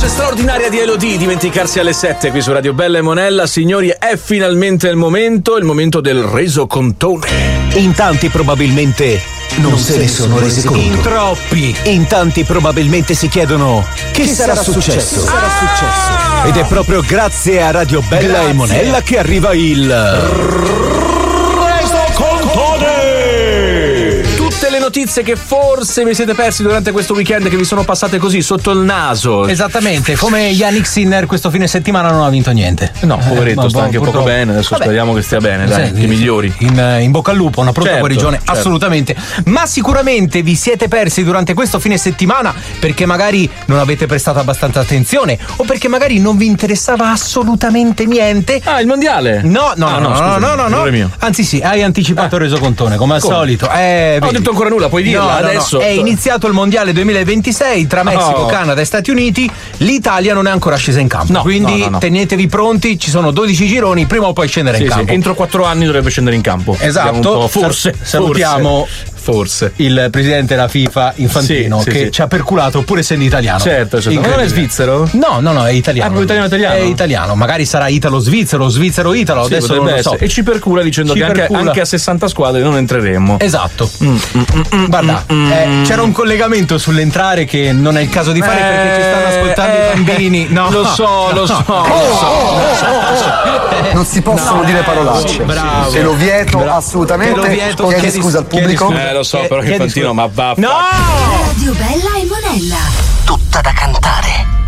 Straordinaria di Elodie, dimenticarsi alle 7 qui su Radio Bella e Monella. Signori, è finalmente il momento del resocontone. In tanti probabilmente non se ne sono resi conto. In troppi. In tanti probabilmente si chiedono che sarà successo? Ed è proprio grazie a Radio Bella e Monella che arriva il le notizie che forse vi siete persi durante questo weekend, che vi sono passate così sotto il naso. Esattamente, come Yannick Sinner questo fine settimana non ha vinto niente. No, poveretto, sta anche poco bene. Adesso speriamo che stia bene, dai, che migliori. In bocca al lupo, una pronta guarigione, assolutamente. Ma sicuramente vi siete persi durante questo fine settimana perché magari non avete prestato abbastanza attenzione o perché magari non vi interessava assolutamente niente. Ah, il mondiale? No. Anzi sì, hai anticipato il resocontone, come al solito. Non ho detto ancora nulla, puoi dirla adesso. È iniziato il mondiale 2026 tra Messico, Canada e Stati Uniti. L'Italia non è ancora scesa in campo, quindi tenetevi pronti, ci sono 12 gironi, prima o poi scendere in campo. Entro 4 anni dovrebbe scendere in campo. Esatto. Salutiamo il presidente della FIFA Infantino, che ci ha perculato pur essendo italiano. Certo. Ma non è svizzero? No, è italiano. Italiano? È italiano, magari sarà italo-svizzero, svizzero-italo, adesso non lo so. E ci percula dicendo che anche a 60 squadre non entreremo. Esatto. Guarda, c'era un collegamento sull'entrare che non è il caso di fare perché ci stanno ascoltando i bambini. No. Lo so. Non si possono dire parolacce. Bravo. Te lo vieto assolutamente. Chiedi scusa al pubblico. Lo so, però Infantino, ma va. No! Radio Bella e Monella. tutta da cantare.